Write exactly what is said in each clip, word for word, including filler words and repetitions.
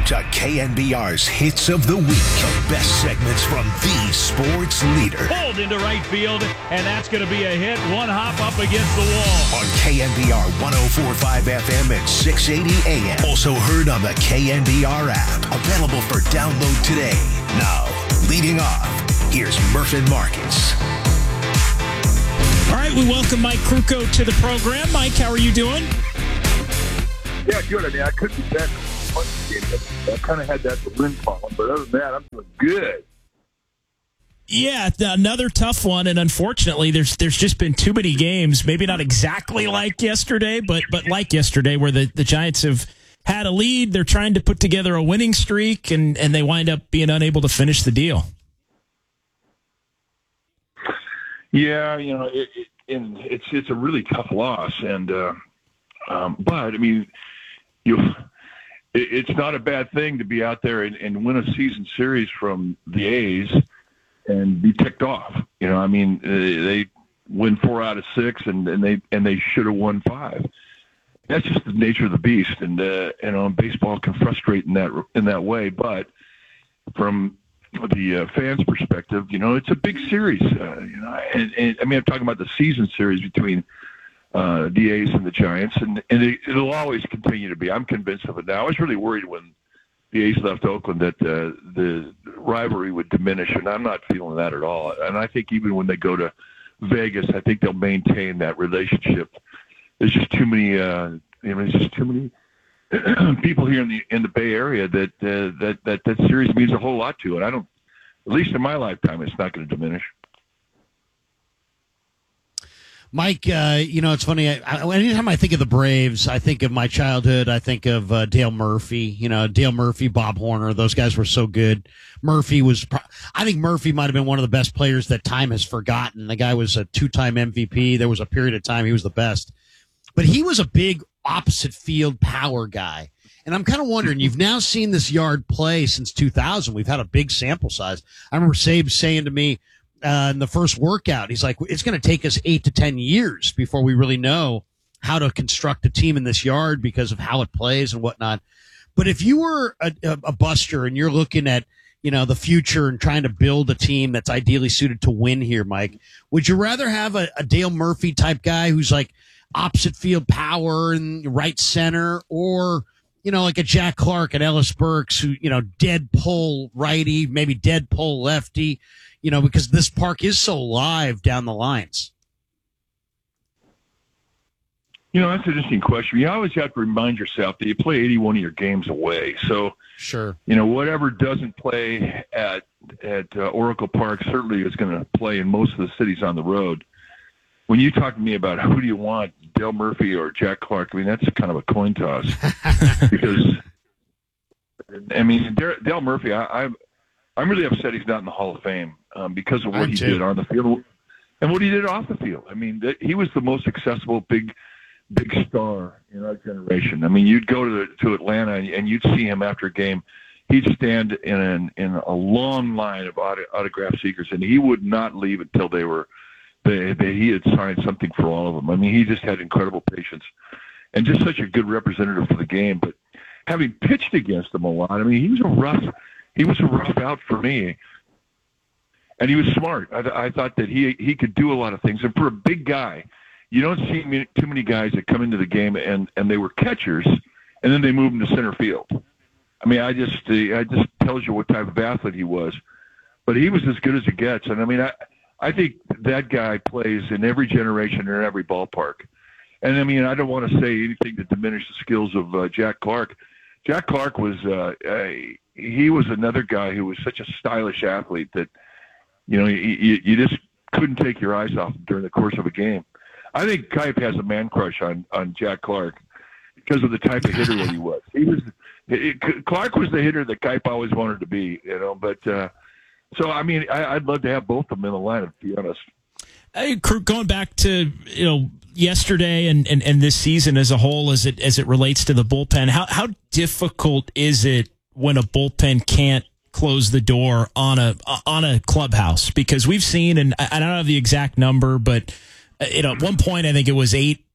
to K N B R's Hits of the Week. The best segments from the sports leader. Pulled into right field, and that's going to be a hit. One hop up against the wall. On K N B R one oh four point five F M and six eighty A M. Also heard on the K N B R app. Available for download today. Now, leading off, here's Murph and Marcus. All right, we welcome Mike Krukow to the program. Mike, how are you doing? Yeah, good. I mean, I couldn't be better. I kind of had that wind falling, but other than that, I'm doing good. Yeah, another tough one, and unfortunately, there's there's just been too many games. Maybe not exactly like yesterday, but but like yesterday, where the, the Giants have had a lead. They're trying to put together a winning streak, and, and they wind up being unable to finish the deal. Yeah, you know, it, it, and it's it's a really tough loss, and uh, um, but I mean, you. It's not a bad thing to be out there and, and win a season series from the A's and be ticked off. You know, I mean, they win four out of six, and, and they and they should have won five. That's just the nature of the beast, and uh, you know, baseball can frustrate in that in that way. But from the uh, fans' perspective, you know, it's a big series. Uh, you know, and, and I mean, I'm talking about the season series between Uh, the A's and the Giants, and, and it, it'll always continue to be. I'm convinced of it now. I was really worried when the A's left Oakland that uh, the rivalry would diminish, and I'm not feeling that at all. And I think even when they go to Vegas, I think they'll maintain that relationship. There's just too many, uh, you know, there's just too many people here in the in the Bay Area that uh, that that that series means a whole lot to it. I don't, at least in my lifetime, it's not going to diminish. Mike, uh, you know, it's funny. I, I, anytime I think of the Braves, I think of my childhood. I think of uh, Dale Murphy. You know, Dale Murphy, Bob Horner. Those guys were so good. Murphy was, I think Murphy might have been one of the best players that time has forgotten. The guy was a two-time M V P. There was a period of time he was the best. But he was a big opposite field power guy. And I'm kind of wondering, you've now seen this yard play since two thousand. We've had a big sample size. I remember Sabe saying to me, Uh, in the first workout, he's like, it's going to take us eight to ten years before we really know how to construct a team in this yard because of how it plays and whatnot. But if you were a, a, a buster and you're looking at, you know, the future and trying to build a team that's ideally suited to win here, Mike, would you rather have a, a Dale Murphy type guy who's like opposite field power and right center, or, you know, like a Jack Clark and Ellis Burks who, you know, dead pull righty, maybe dead pull lefty? You know, because this park is so live down the lines. You know, that's an interesting question. You always have to remind yourself that you play eighty-one of your games away. So, sure, you know, whatever doesn't play at at uh, Oracle Park certainly is going to play in most of the cities on the road. When you talk to me about who do you want, Dale Murphy or Jack Clark, I mean, that's kind of a coin toss. Because, I mean, Dale Murphy, I, I'm, I'm really upset he's not in the Hall of Fame. Um, because of what I'm he too. did on the field and what he did off the field. I mean, th- he was the most accessible big, big star in our generation. I mean, you'd go to the, to Atlanta and, and you'd see him after a game. He'd stand in an, in a long line of auto, autograph seekers, and he would not leave until they were they, they he had signed something for all of them. I mean, he just had incredible patience and just such a good representative for the game. But having pitched against him a lot, I mean, he was a rough he was a rough out for me. And he was smart. I, I thought that he he could do a lot of things. And for a big guy, you don't see many, too many guys that come into the game and, and they were catchers, and then they move them to center field. I mean, I just uh, I just tells you what type of athlete he was. But he was as good as it gets. And I mean, I I think that guy plays in every generation and in every ballpark. And I mean, I don't want to say anything to diminish the skills of uh, Jack Clark. Jack Clark was uh, a, he was another guy who was such a stylish athlete that, you know, you, you just couldn't take your eyes off him during the course of a game. I think Kipe has a man crush on, on Jack Clark because of the type of hitter that he was. He was it, Clark was the hitter that Kipe always wanted to be, you know. But uh, so I mean, I, I'd love to have both of them in the lineup, to be honest. Hey, going back to you know yesterday and, and, and this season as a whole, as it as it relates to the bullpen, how how difficult is it when a bullpen can't close the door on a on a clubhouse? Because we've seen, and I don't have the exact number, but you know, at one point I think it was eight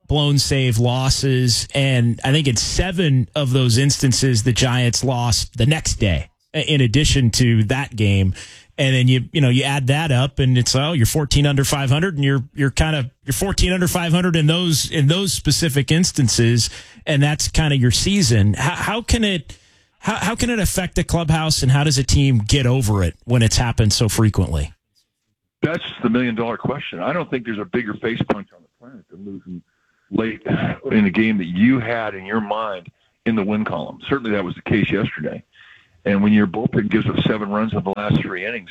blown save losses, and I think in seven of those instances, the Giants lost the next day. In addition to that game, and then you you know you add that up, and it's oh you're fourteen under five hundred, and you're you're kind of you're fourteen under five hundred in those in those specific instances, and that's kind of your season. How, how can it how how can it affect the clubhouse, and how does a team get over it when it's happened so frequently? That's the million dollar question. I don't think there's a bigger face punch on the planet than losing late in a game that you had in your mind in the win column. Certainly that was the case yesterday. And when your bullpen gives up seven runs in the last three innings,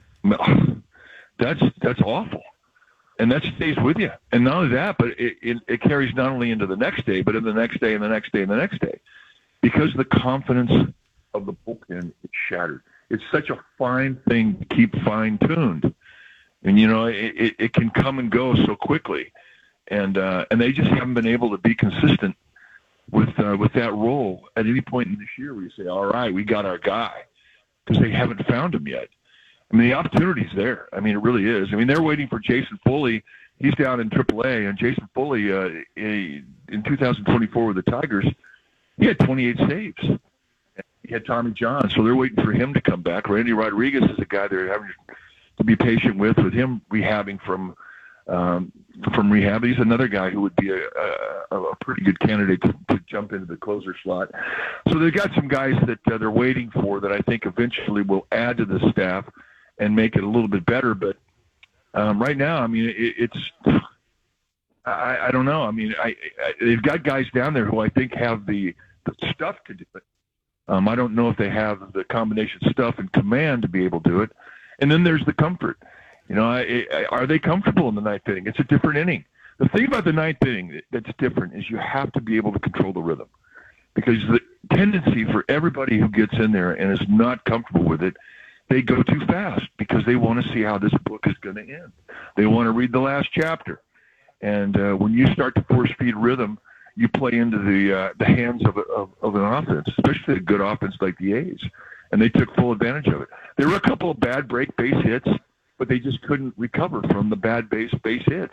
that's that's awful. And that stays with you. And not only that, but it, it, it carries not only into the next day, but in the next day and the next day and the next day. Because the confidence of the bullpen is shattered. It's such a fine thing to keep fine-tuned. And, you know, it, it, it can come and go so quickly. And uh, and they just haven't been able to be consistent with uh, with that role at any point in this year where you say, all right, we got our guy, because they haven't found him yet. I mean, the opportunity's there. I mean, it really is. I mean, they're waiting for Jason Foley. He's down in triple A, and Jason Foley uh, in two thousand twenty-four with the Tigers, he had twenty-eight saves. He had Tommy John, so they're waiting for him to come back. Randy Rodriguez is a guy they're having to be patient with, with him rehabbing from um, from rehab. He's another guy who would be a, a, a pretty good candidate to, to jump into the closer slot. So they've got some guys that uh, they're waiting for that I think eventually will add to the staff and make it a little bit better. But um, right now, I mean, it, it's I, I don't know. I mean, I, I, they've got guys down there who I think have the, the stuff to do it. Um, I don't know if they have the combination stuff and command to be able to do it. And then there's the comfort. You know, I, I, are they comfortable in the ninth inning? It's a different inning. The thing about the ninth inning that's different is you have to be able to control the rhythm, because the tendency for everybody who gets in there and is not comfortable with it, they go too fast because they want to see how this book is going to end. They want to read the last chapter. And uh, when you start to force feed rhythm, you play into the uh, the hands of, of of an offense, especially a good offense like the A's. And they took full advantage of it. There were a couple of bad break base hits, but they just couldn't recover from the bad base base hits.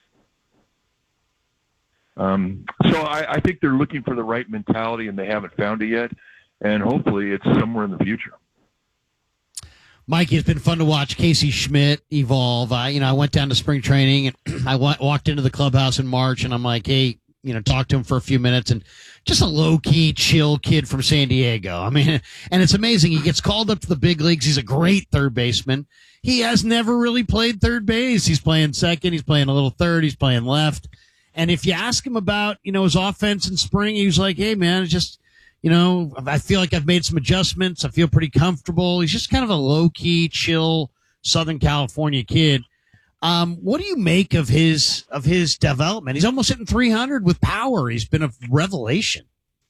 Um, so I, I think they're looking for the right mentality, and they haven't found it yet. And hopefully it's somewhere in the future. Mikey, it's been fun to watch Casey Schmidt evolve. I, you know, I went down to spring training, and I w- walked into the clubhouse in March, and I'm like, hey, you know, talk to him for a few minutes, and just a low-key, chill kid from San Diego. I mean, and it's amazing. He gets called up to the big leagues. He's a great third baseman. He has never really played third base. He's playing second. He's playing a little third. He's playing left. And if you ask him about, you know, his offense in spring, he was like, hey, man, it's just, you know, I feel like I've made some adjustments. I feel pretty comfortable. He's just kind of a low-key, chill Southern California kid. Um, what do you make of his of his development? He's almost hitting three hundred with power. He's been a revelation.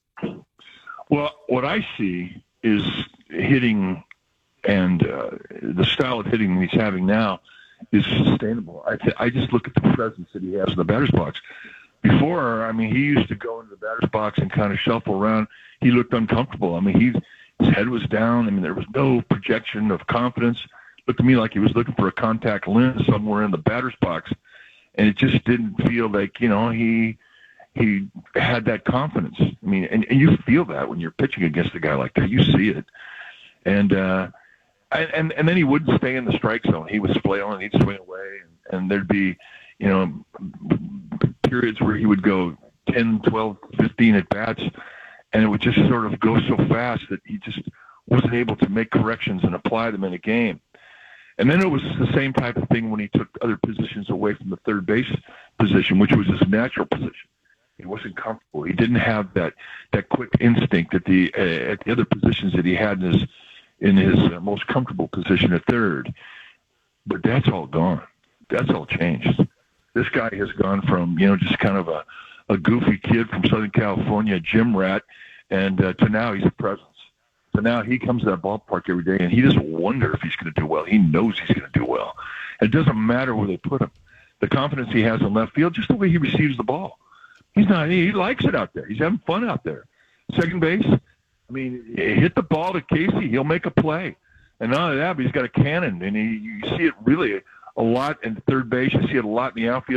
Well, what I see is hitting, and uh, the style of hitting that he's having now is sustainable. I th- I just look at the presence that he has in the batter's box. Before, I mean, he used to go into the batter's box and kind of shuffle around. He looked uncomfortable. I mean, he his head was down. I mean, there was no projection of confidence. Looked to me like he was looking for a contact lens somewhere in the batter's box, and it just didn't feel like, you know, he he had that confidence. I mean, and, and you feel that when you're pitching against a guy like that. You see it, and uh, and and then he wouldn't stay in the strike zone. He would flail and he'd swing away, and, and there'd be, you know, periods where he would go ten, twelve, fifteen at bats, and it would just sort of go so fast that he just wasn't able to make corrections and apply them in a game. And then it was the same type of thing when he took other positions away from the third base position, which was his natural position. He wasn't comfortable. He didn't have that, that quick instinct at the uh, at the other positions that he had in his in his uh, most comfortable position at third. But that's all gone. That's all changed. This guy has gone from, you know, just kind of a, a goofy kid from Southern California, a gym rat, and uh, to now he's a presence. So now he comes to that ballpark every day, and he doesn't wonder if he's going to do well. He knows he's going to do well. It doesn't matter where they put him. The confidence he has in left field, just the way he receives the ball. He's not. He likes it out there. He's having fun out there. Second base, I mean, hit the ball to Casey, he'll make a play. And not only that, but he's got a cannon, and he, you see it really a lot in third base. You see it a lot in the outfield.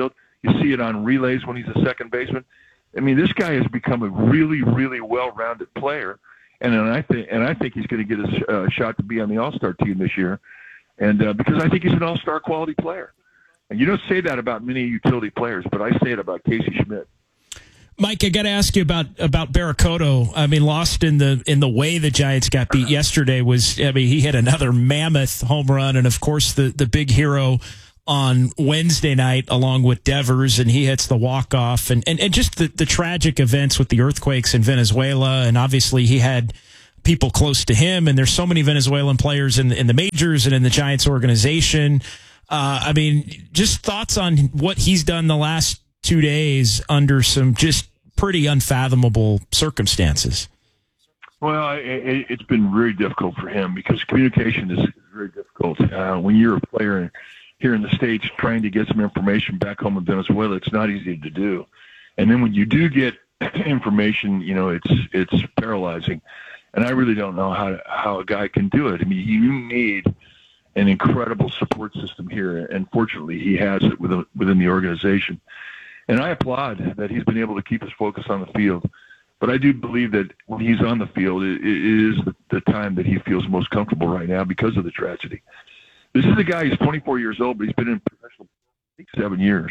You see it on relays when he's a second baseman. I mean, this guy has become a really, really well-rounded player, and, and I think and I think he's going to get a uh, shot to be on the All-Star team this year, and uh, because I think he's an All-Star quality player. And you don't say that about many utility players, but I say it about Casey Schmidt. Mike, I got to ask you about about Barracoto. I mean, lost in the in the way the Giants got beat yesterday was. I mean, he hit another mammoth home run, and of course the the big hero on Wednesday night along with Devers, and he hits the walk off, and and, and just the, the tragic events with the earthquakes in Venezuela, and obviously he had people close to him, and there's so many Venezuelan players in in the majors and in the Giants organization. Uh, I mean, just thoughts on what he's done the last two days under some just pretty unfathomable circumstances. Well, it, it's been very difficult for him because communication is very difficult. Uh, when you're a player here in the States trying to get some information back home in Venezuela, it's not easy to do. And then when you do get information, you know, it's it's paralyzing. And I really don't know how how a guy can do it. I mean, you need an incredible support system here, and fortunately he has it within, within the organization. And I applaud that he's been able to keep his focus on the field. But I do believe that when he's on the field, it, it is the, the time that he feels most comfortable right now because of the tragedy. This is a guy who's twenty-four years old, but he's been in professional I think seven years.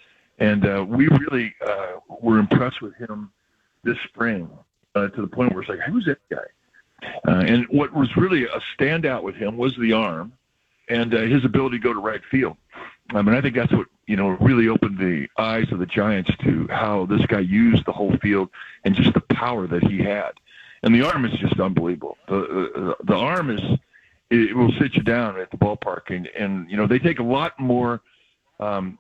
And uh, we really uh, were impressed with him this spring uh, to the point where it's like, who's that guy? Uh, and what was really a standout with him was the arm and uh, his ability to go to right field. I mean, I think that's what, you know, really opened the eyes of the Giants to how this guy used the whole field and just the power that he had. And the arm is just unbelievable. The uh, the arm is, it will sit you down at the ballpark. And, and you know, they take a lot more um,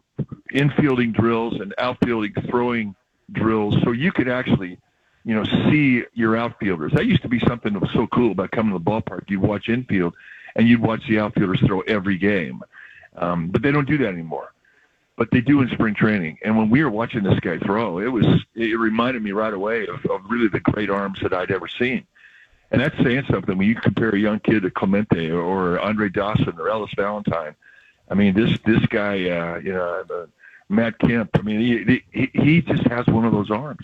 infielding drills and outfielding throwing drills so you could actually, you know, see your outfielders. That used to be something that was so cool about coming to the ballpark. You'd watch infield and you'd watch the outfielders throw every game. Um, but they don't do that anymore. But they do in spring training. And when we were watching this guy throw, it was it reminded me right away of, of really the great arms that I'd ever seen. And that's saying something. When you compare a young kid to Clemente or Andre Dawson or Ellis Valentine, I mean, this this guy, uh, you know, uh, Matt Kemp, I mean, he, he he just has one of those arms.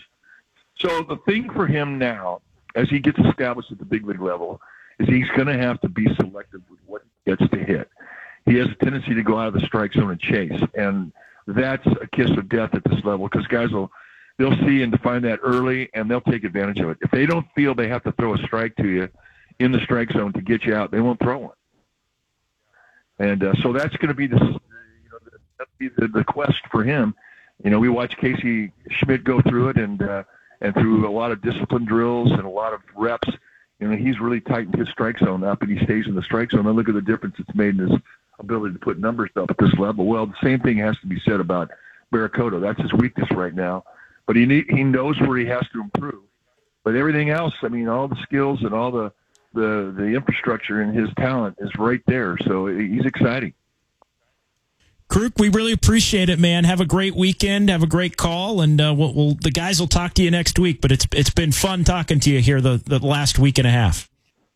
So the thing for him now, as he gets established at the big league level, is he's going to have to be selective with what he gets to hit. He has a tendency to go out of the strike zone and chase, and that's a kiss of death at this level because guys will they'll see and define that early, and they'll take advantage of it. If they don't feel they have to throw a strike to you in the strike zone to get you out, they won't throw one. And uh, so that's going to be the you know that'll be the, the quest for him. You know, we watched Casey Schmidt go through it, and uh, and through a lot of discipline drills and a lot of reps. You know, he's really tightened his strike zone up, and he stays in the strike zone. And look at the difference it's made in his ability to put numbers up at this level. Well, the same thing has to be said about Barracoto. That's his weakness right now. But he need, he knows where he has to improve. But everything else, I mean, all the skills and all the, the, the infrastructure and his talent is right there. So he's exciting. Kruk, we really appreciate it, man. Have a great weekend. Have a great call, and uh, we'll, we'll, the guys will talk to you next week. But it's it's been fun talking to you here the, the last week and a half.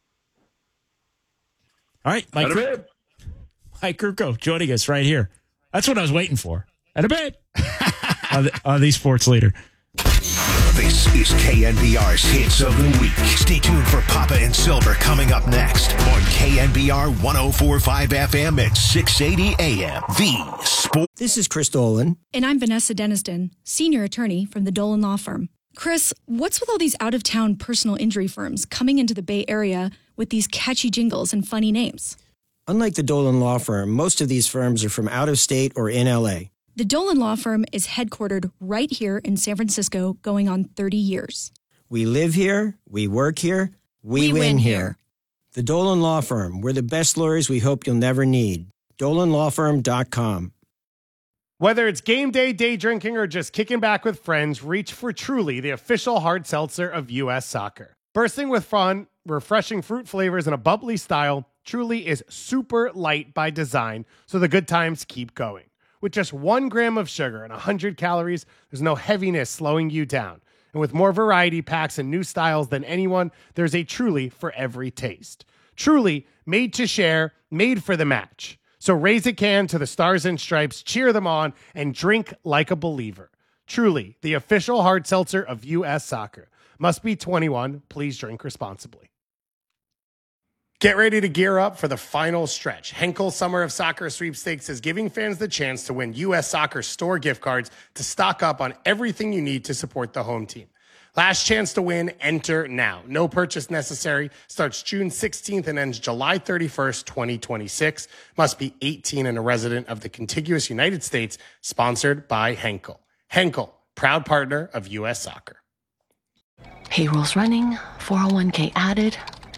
All right, Mike. Mike Krukow joining us right here. That's what I was waiting for. At a bit on, the, on the Sports Leader. This is K N B R's Hits of the Week. Stay tuned for Papa and Silver coming up next on K N B R one oh four point five F M at six eighty A M. The Sport. This is Chris Dolan. And I'm Vanessa Deniston, senior attorney from the Dolan Law Firm. Chris, what's with all these out-of-town personal injury firms coming into the Bay Area with these catchy jingles and funny names? Unlike the Dolan Law Firm, most of these firms are from out of state or in L A. The Dolan Law Firm is headquartered right here in San Francisco, going on thirty years. We live here, we work here, we, We win, win here. here. The Dolan Law Firm, we're the best lawyers we hope you'll never need. dolan law firm dot com. Whether it's game day, day drinking, or just kicking back with friends, reach for Truly, the official hard seltzer of U S Soccer. Bursting with fun, refreshing fruit flavors, and a bubbly style, Truly is super light by design, so the good times keep going. With just one gram of sugar and one hundred calories, there's no heaviness slowing you down. And with more variety packs and new styles than anyone, there's a Truly for every taste. Truly, made to share, made for the match. So raise a can to the Stars and Stripes, cheer them on, and drink like a believer. Truly, the official hard seltzer of U S Soccer. Must be twenty-one. Please drink responsibly. Get ready to gear up for the final stretch. Henkel Summer of Soccer Sweepstakes is giving fans the chance to win U S Soccer store gift cards to stock up on everything you need to support the home team. Last chance to win, enter now. No purchase necessary. Starts June sixteenth and ends July thirty-first, twenty twenty-six. Must be eighteen and a resident of the contiguous United States. Sponsored by Henkel. Henkel, proud partner of U S Soccer. Payroll's running, four oh one k added.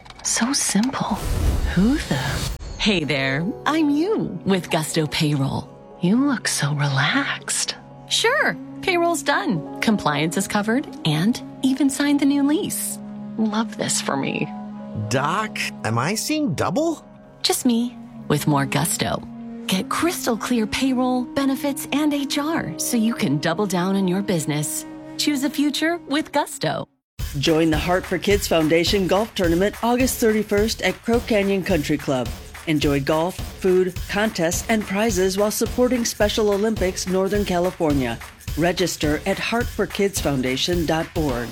So simple. Who the? Hey there, I'm you with Gusto Payroll. You look so relaxed. Sure, payroll's done. Compliance is covered and even signed the new lease. Love this for me. Doc, am I seeing double? Just me with more gusto. Get crystal clear payroll, benefits, and H R so you can double down on your business. Choose a future with Gusto. Join the Heart for Kids Foundation Golf Tournament August thirty-first at Crow Canyon Country Club. Enjoy golf, food, contests, and prizes while supporting Special Olympics Northern California. Register at heart for kids foundation dot org.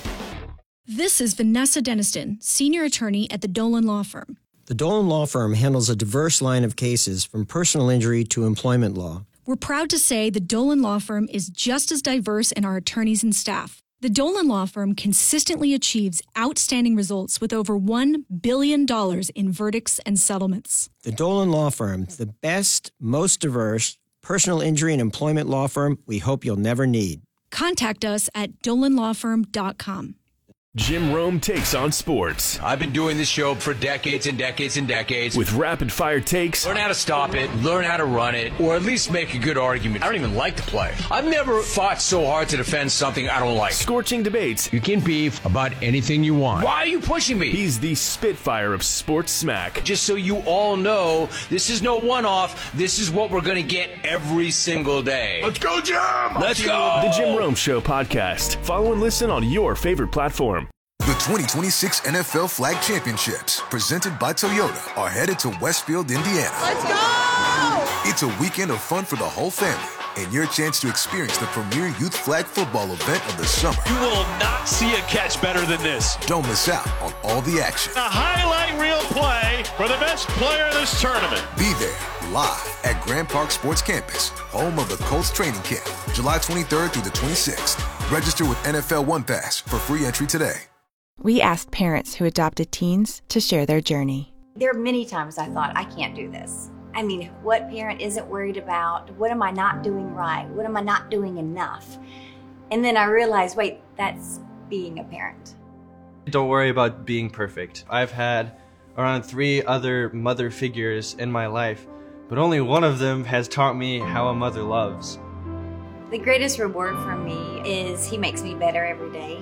This is Vanessa Deniston, senior attorney at the Dolan Law Firm. The Dolan Law Firm handles a diverse line of cases from personal injury to employment law. We're proud to say the Dolan Law Firm is just as diverse in our attorneys and staff. The Dolan Law Firm consistently achieves outstanding results with over one billion dollars in verdicts and settlements. The Dolan Law Firm, the best, most diverse personal injury and employment law firm we hope you'll never need. Contact us at dolan law firm dot com. Jim Rome takes on sports. I've been doing this show for decades and decades and decades. With rapid-fire takes. Learn how to stop it, learn how to run it, or at least make a good argument. I don't even like to play. I've never fought so hard to defend something I don't like. Scorching debates. You can beef about anything you want. Why are you pushing me? He's the Spitfire of sports smack. Just so you all know, this is no one-off. This is what we're going to get every single day. Let's go, Jim! Let's go! The Jim Rome Show podcast. Follow and listen on your favorite platform. The twenty twenty-six N F L Flag Championships, presented by Toyota, are headed to Westfield, Indiana. Let's go! It's a weekend of fun for the whole family and your chance to experience the premier youth flag football event of the summer. You will not see a catch better than this. Don't miss out on all the action. A highlight reel play for the best player of this tournament. Be there live at Grand Park Sports Campus, home of the Colts training camp, July twenty-third through the twenty-sixth. Register with N F L One Pass for free entry today. We asked parents who adopted teens to share their journey. There are many times I thought, I can't do this. I mean, what parent isn't worried about? What am I not doing right? What am I not doing enough? And then I realized, wait, that's being a parent. Don't worry about being perfect. I've had around three other mother figures in my life, but only one of them has taught me how a mother loves. The greatest reward for me is he makes me better every day.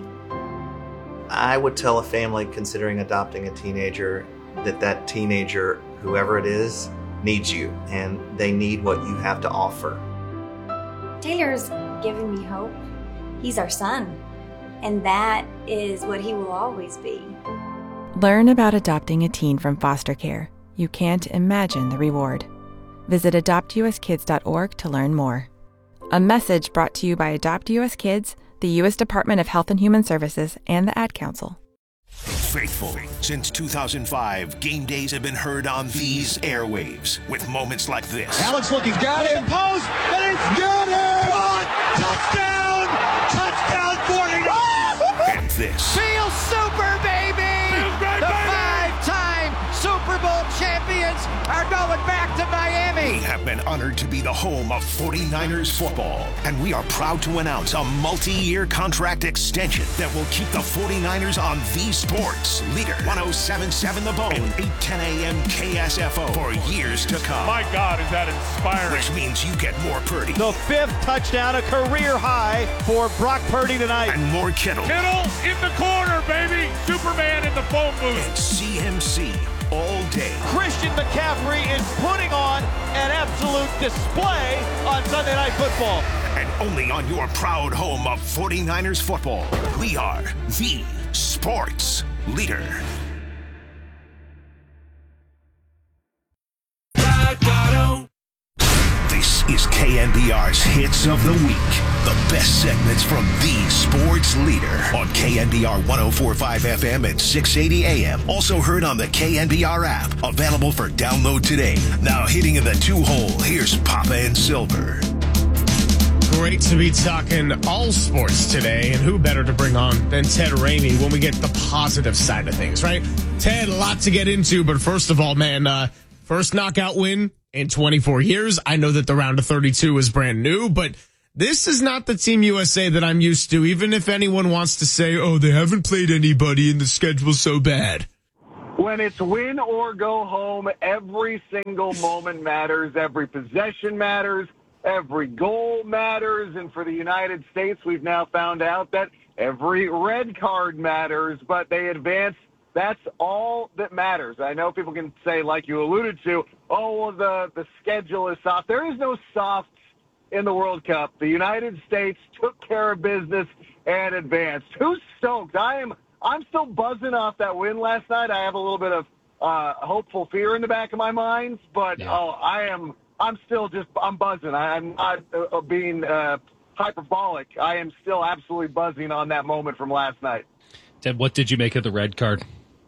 I would tell a family considering adopting a teenager that that teenager, whoever it is, needs you, and they need what you have to offer. Taylor's given me hope. He's our son, and that is what he will always be. Learn about adopting a teen from foster care. You can't imagine the reward. Visit adopt u s kids dot org to learn more. A message brought to you by Adopt U S Kids, the U S Department of Health and Human Services, and the Ad Council. Faithful. Since two thousand five, game days have been heard on these airwaves with moments like this. Alex looking, got him, post, and it's got him! Touchdown! Touchdown, forty! And this. Feel super, baby! Feels great, the baby! Five-time Super Bowl champions are going back to Miami! We have been honored to be the home of forty-niners football, and we are proud to announce a multi-year contract extension that will keep the forty-niners on the sports leader. ten seventy-seven The Bone and eight ten a.m. K S F O for years to come. My God, is that inspiring. Which means you get more Purdy. The fifth touchdown, a career high for Brock Purdy tonight. And more Kittle. Kittle in the corner, baby. Superman in the phone booth. And C M C all day. Christian McCaffrey is putting on an absolute display on Sunday Night Football. And only on your proud home of forty-niners football, we are the sports leader. is K N B R's Hits of the Week. The best segments from the sports leader on K N B R one oh four point five F M and six eighty A M. Also heard on the K N B R app. Available for download today. Now hitting in the two-hole, here's Papa and Silver. Great to be talking all sports today, and who better to bring on than Ted Ramey when we get the positive side of things, right? Ted, a lot to get into, but first of all, man, uh, first knockout win in twenty-four years. I know that the round of thirty-two is brand new, but this is not the Team U S A that I'm used to, even if anyone wants to say, oh, they haven't played anybody and the schedule's so bad. When it's win or go home, every single moment matters, every possession matters. Every goal matters, and for the United States, we've now found out that every red card matters, but they advance. That's all that matters. I know people can say, like you alluded to, oh, well, the, the schedule is soft. There is no soft in the World Cup. The United States took care of business and advanced. Who's stoked? I am. I'm still buzzing off that win last night. I have a little bit of uh, hopeful fear in the back of my mind, but yeah. oh, I am. I'm still just, I'm buzzing. I'm not uh, being uh, hyperbolic. I am still absolutely buzzing on that moment from last night. Ted, what did you make of the red card?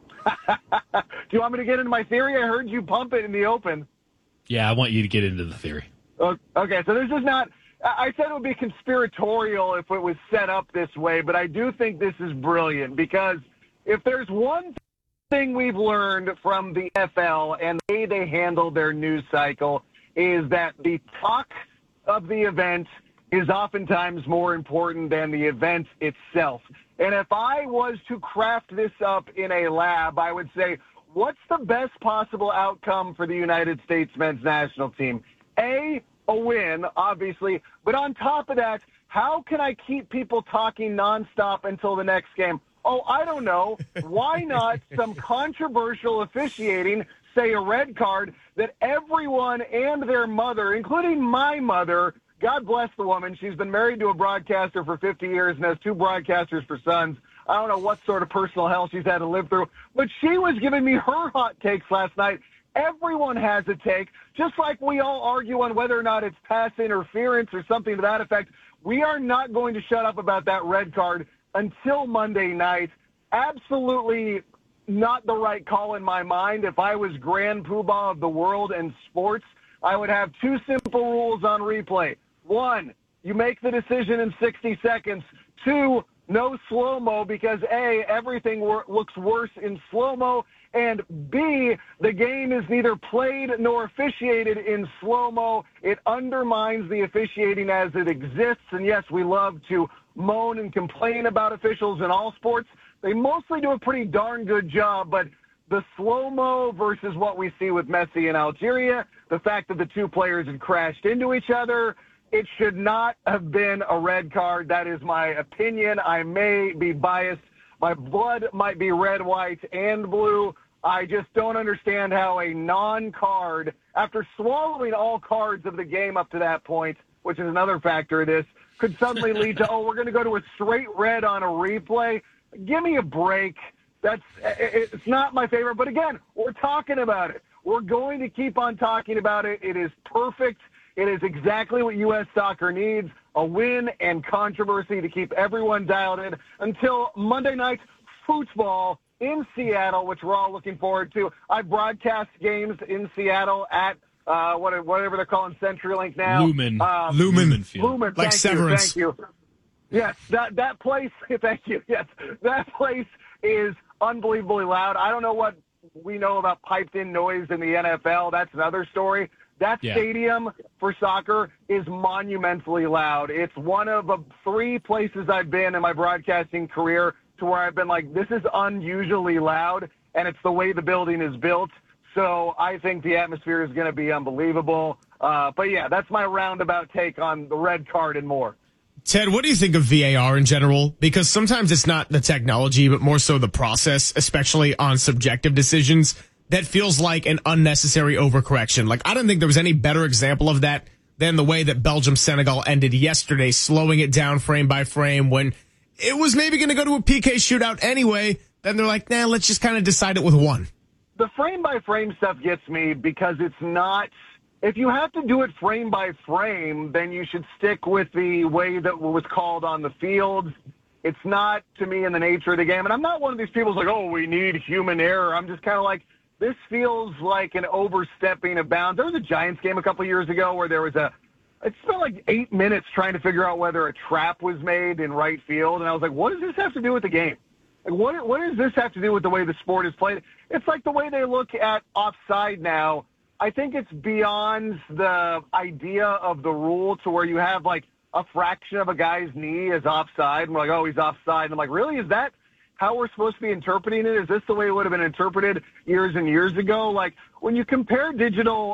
Do you want me to get into my theory? I heard you pump it in the open. Yeah, I want you to get into the theory. Okay, so this is not, I said it would be conspiratorial if it was set up this way, but I do think this is brilliant because if there's one thing we've learned from the N F L and the way they handle their news cycle is that the talk of the event is oftentimes more important than the event itself. And if I was to craft this up in a lab, I would say, what's the best possible outcome for the United States men's national team? A, a win, obviously. But on top of that, how can I keep people talking nonstop until the next game? Oh, I don't know. Why not some controversial officiating, say a red card, that everyone and their mother, including my mother, God bless the woman, she's been married to a broadcaster for fifty years and has two broadcasters for sons. I don't know what sort of personal hell she's had to live through, but she was giving me her hot takes last night. Everyone has a take, just like we all argue on whether or not it's pass interference or something to that effect. We are not going to shut up about that red card until Monday night. Absolutely not the right call in my mind. If I was Grand Poobah of the world and sports, I would have two simple rules on replay. One, you make the decision in sixty seconds. Two, no slow-mo because, A, everything wor- looks worse in slow-mo, and B, the game is neither played nor officiated in slow-mo. It undermines the officiating as it exists, and yes, we love to moan and complain about officials in all sports. They mostly do a pretty darn good job, but the slow-mo versus what we see with Messi in Algeria, the fact that the two players had crashed into each other, it should not have been a red card. That is my opinion. I may be biased. My blood might be red, white, and blue. I just don't understand how a non-card, after swallowing all cards of the game up to that point, which is another factor of this, could suddenly lead to, oh, we're going to go to a straight red on a replay. Give me a break. That's it's not my favorite. But again, we're talking about it. We're going to keep on talking about it. It is perfect. It is exactly what U S soccer needs, a win and controversy to keep everyone dialed in until Monday night football in Seattle, which we're all looking forward to. I broadcast games in Seattle at uh, whatever they're calling CenturyLink now. Lumen. Um, Lumen. Lumen. Like thank Severance. You, thank you. Yes, that, that place, thank you. Yes, that place is unbelievably loud. I don't know what we know about piped-in noise in the N F L. That's another story. That Yeah. stadium for soccer is monumentally loud. It's one of the three places I've been in my broadcasting career to where I've been like, this is unusually loud, and it's the way the building is built. So I think the atmosphere is going to be unbelievable. Uh, but, yeah, that's my roundabout take on the red card and more. Ted, what do you think of V A R in general? Because sometimes it's not the technology, but more so the process, especially on subjective decisions. That feels like an unnecessary overcorrection. Like, I don't think there was any better example of that than the way that Belgium-Senegal ended yesterday, slowing it down frame by frame when it was maybe going to go to a P K shootout anyway. Then they're like, nah, let's just kind of decide it with one. The frame-by-frame stuff gets me because it's not if you have to do it frame by frame, then you should stick with the way that was called on the field. It's not, to me, in the nature of the game. And I'm not one of these people who's like, oh, we need human error. I'm just kind of like, this feels like an overstepping of bounds. There was a Giants game a couple years ago where there was a, it spent like eight minutes trying to figure out whether a trap was made in right field. And I was like, what does this have to do with the game? Like, what, what does this have to do with the way the sport is played? It's like the way they look at offside now. I think it's beyond the idea of the rule to where you have like a fraction of a guy's knee is offside. And we're like, oh, he's offside. And I'm like, really? Is that how we're supposed to be interpreting it? Is this the way it would have been interpreted years and years ago? Like, when you compare digital